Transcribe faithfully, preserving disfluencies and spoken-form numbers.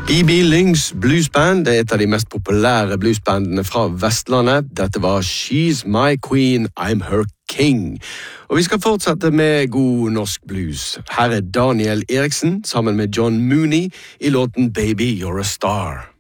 B B Lynx Bluesband er et av de mest populære bluesbandene fra Vestlandet. Dette var She's My Queen, I'm Her King. Og vi skal fortsette med god norsk blues. Her er Daniel Eriksen sammen med John Mooney i låten Baby You're a Star.